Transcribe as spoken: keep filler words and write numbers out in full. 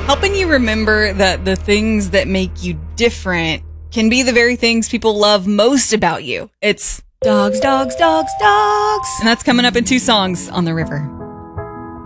Helping you remember that the things that make you different can be the very things people love most about you. It's Dogs, Dogs, Dogs, Dogs. And that's coming up in two songs on the river.